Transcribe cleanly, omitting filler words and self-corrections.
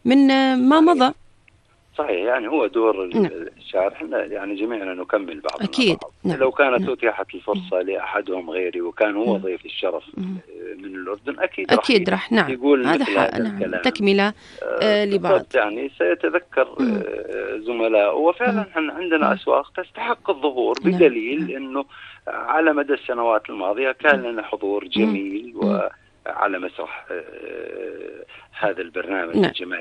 من ما مضى. صحيح، يعني هو دور الشارع، احنا يعني جميعنا نكمل بعضنا أكيد. بعض. نعم. لو كانت أتيحت الفرصة لأحدهم غيري وكان هو ضيف الشرف من الأردن، أكيد راح. نعم، يقول هذا مثل هذا نعم الكلام. تكملة لبعض. بالضبط، يعني سيتذكر زملاء. وفعلا احنا عندنا أسواق تستحق الظهور، نعم. بدليل أنه على مدى السنوات الماضية كان لنا حضور جميل وعلى مسرح هذا البرنامج الجماعي.